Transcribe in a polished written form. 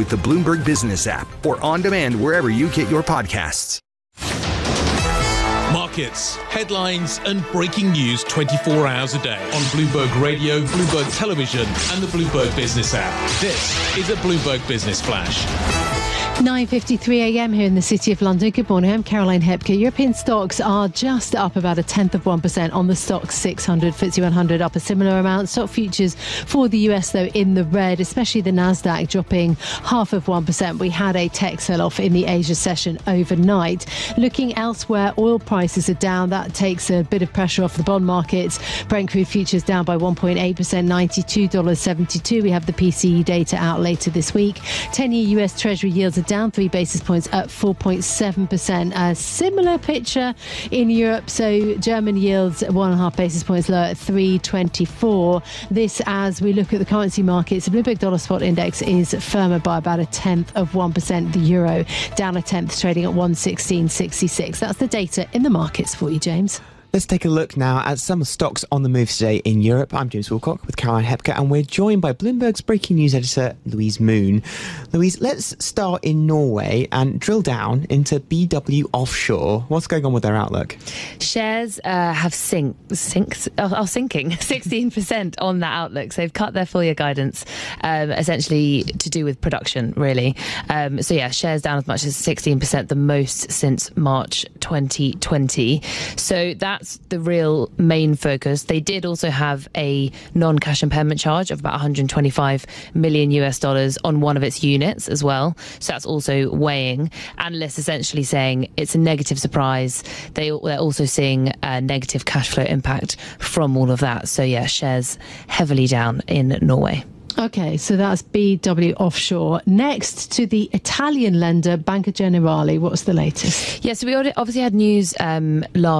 with the Bloomberg Business app or on demand wherever you get your podcasts. Markets, headlines and breaking news 24 hours a day on Bloomberg Radio, Bloomberg Television and the Bloomberg Business app. This is a Bloomberg Business Flash. 9:53 a.m. here in the City of London. Good morning, I'm Caroline Hepker. European stocks are just up about 0.1% on the Stoxx 600, FTSE 100 up a similar amount. Stock futures for the US, though, in the red, especially the Nasdaq dropping 0.5%. We had a tech sell-off in the Asia session overnight. Looking elsewhere, oil prices are down. That takes a bit of pressure off the bond markets. Brent crude futures down by 1.8%, $92.72. We have the PCE data out later this week. 10-year US Treasury yields are down 3 basis points at 4.7%. A similar picture in Europe. So German yields 1.5 basis points lower at 3.24. This as we look at the currency markets. The Bloomberg Dollar Spot Index is firmer by about 0.1%. The euro down 0.1%, trading at 116.66. That's the data in the markets for you, James. Let's take a look now at some stocks on the move today in Europe. I'm James Wilcock with Caroline Hepker, and we're joined by Bloomberg's breaking news editor, Louise Moon. Louise, let's start in Norway and drill down into BW Offshore. What's going on with their outlook? Shares are sinking 16% on that outlook. So they've cut their full year guidance, essentially to do with production, really. Shares down as much as 16%, the most since March 2020. So that's the real main focus. They did also have a non-cash impairment charge of about $125 million on one of its units as well. So that's also weighing. Analysts essentially saying it's a negative surprise. They're also seeing a negative cash flow impact from all of that. So yeah, shares heavily down in Norway. Okay, so that's BW Offshore. Next to the Italian lender, Banca Generali. What's the latest? Yeah, so we obviously had news last